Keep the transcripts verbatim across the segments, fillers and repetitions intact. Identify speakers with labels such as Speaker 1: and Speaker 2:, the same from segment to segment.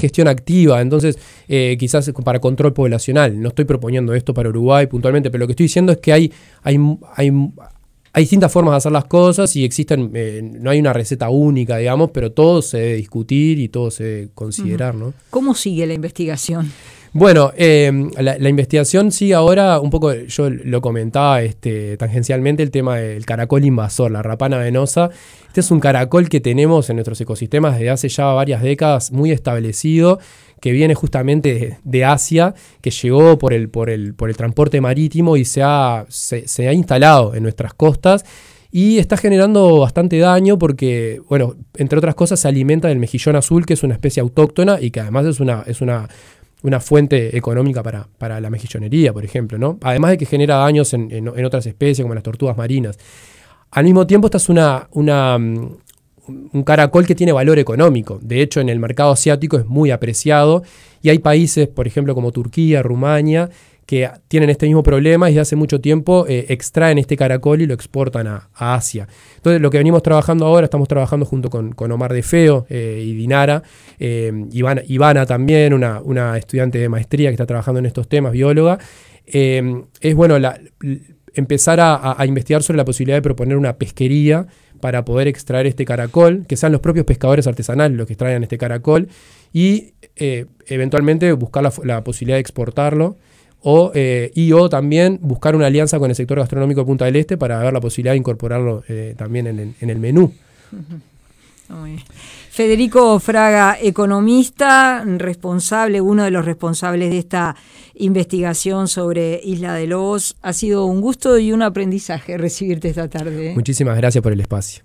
Speaker 1: gestión activa, entonces eh, quizás para control poblacional. No estoy proponiendo esto para Uruguay puntualmente, pero lo que estoy diciendo es que hay, hay, hay, hay distintas formas de hacer las cosas y existen, eh, no hay una receta única, digamos, pero todo se debe discutir y todo se debe considerar, ¿no?
Speaker 2: ¿Cómo sigue la investigación?
Speaker 1: Bueno, eh, la, la investigación sigue ahora, un poco, yo lo comentaba este, tangencialmente, el tema del caracol invasor, la rapana venosa. Este es un caracol que tenemos en nuestros ecosistemas desde hace ya varias décadas, muy establecido, que viene justamente de, de Asia, que llegó por el, por el, por el transporte marítimo y se ha, se, se ha instalado en nuestras costas. Y está generando bastante daño porque, bueno, entre otras cosas, se alimenta del mejillón azul, que es una especie autóctona y que además es una... Es una una fuente económica para, para la mejillonería, por ejemplo, ¿no? Además de que genera daños en, en, en otras especies, como las tortugas marinas. Al mismo tiempo, esta es una, una, un caracol que tiene valor económico. De hecho, en el mercado asiático es muy apreciado y hay países, por ejemplo, como Turquía, Rumania, que tienen este mismo problema y desde hace mucho tiempo eh, extraen este caracol y lo exportan a, a Asia. Entonces, lo que venimos trabajando ahora, estamos trabajando junto con, con Omar de Feo eh, y Dinara, eh, Ivana, Ivana también, una, una estudiante de maestría que está trabajando en estos temas, bióloga, eh, es bueno la, empezar a, a investigar sobre la posibilidad de proponer una pesquería para poder extraer este caracol, que sean los propios pescadores artesanales los que extraigan este caracol y eh, eventualmente buscar la, la posibilidad de exportarlo. O, eh, y o también buscar una alianza con el sector gastronómico de Punta del Este para ver la posibilidad de incorporarlo eh, también en el, en el menú.
Speaker 2: Uh-huh. Muy bien. Federico Fraga, economista, responsable, uno de los responsables de esta investigación sobre Isla de Lobos. Ha sido un gusto y un aprendizaje recibirte esta tarde.
Speaker 1: Muchísimas gracias por el espacio.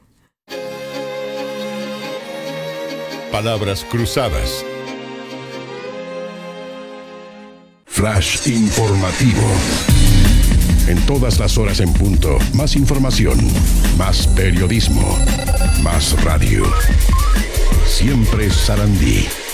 Speaker 3: Palabras cruzadas. Flash informativo. En todas las horas en punto, más información, más periodismo, más radio. Siempre Sarandí.